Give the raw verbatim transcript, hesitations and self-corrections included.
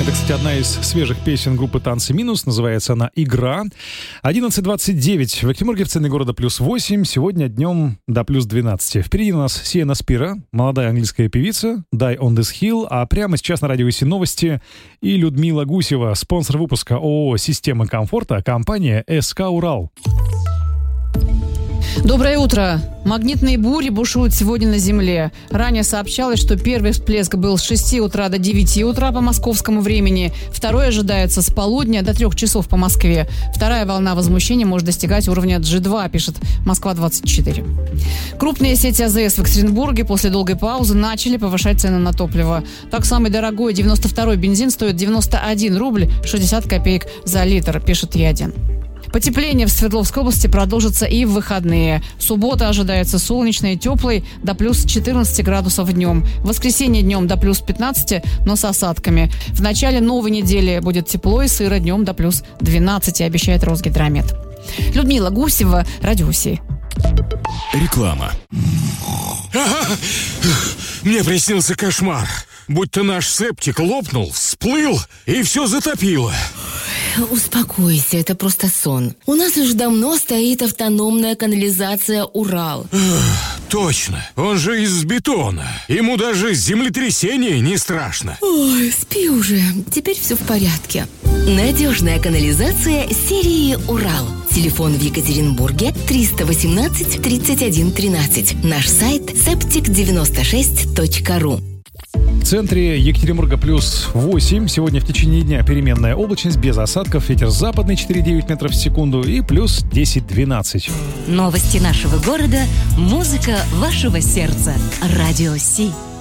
Это, кстати, одна из свежих песен группы «Танцы минус». Называется она «Игра». одиннадцать двадцать девять. В Екатеринбурге в центре города плюс восемь. Сегодня днем до плюс двенадцать. Впереди у нас Сиена Спира, молодая английская певица, Die on this Hill. А прямо сейчас на радио ВИСИ новости. И Людмила Гусева, спонсор выпуска ООО «Системы комфорта», компания СК «Урал». Доброе утро. Магнитные бури бушуют сегодня на Земле. Ранее сообщалось, что первый всплеск был с шести утра до девяти утра по московскому времени. Второй ожидается с полудня до трех часов по Москве. Вторая волна возмущения может достигать уровня джи два, пишет Москва двадцать четыре. Крупные сети АЗС в Екатеринбурге после долгой паузы начали повышать цены на топливо. Так, самый дорогой девяносто второй бензин стоит девяносто один рубль шестьдесят копеек за литр, пишет Е один. Потепление в Свердловской области продолжится и в выходные. Суббота ожидается солнечной и теплой, до плюс четырнадцати градусов днем. В воскресенье днем до плюс пятнадцати, но с осадками. В начале новой недели будет тепло и сыро, днем до плюс двенадцати, обещает Росгидромет. Людмила Гусева, Радио ВИСИ. Реклама. Мне приснился кошмар. Будто наш септик лопнул, всплыл и все затопило. Успокойся, это просто сон. У нас уже давно стоит автономная канализация «Урал». Точно, он же из бетона. Ему даже землетрясение не страшно. Ой, спи уже, теперь все в порядке. Надежная канализация серии «Урал». Телефон в Екатеринбурге триста восемнадцать тридцать один тринадцать. Наш сайт септик девяносто шесть точка ру. В центре Екатеринбурга плюс восемь. Сегодня в течение дня переменная облачность, без осадков. Ветер западный четыре девять метров в секунду и плюс десять двенадцать. Новости нашего города, музыка вашего сердца. Радио Си.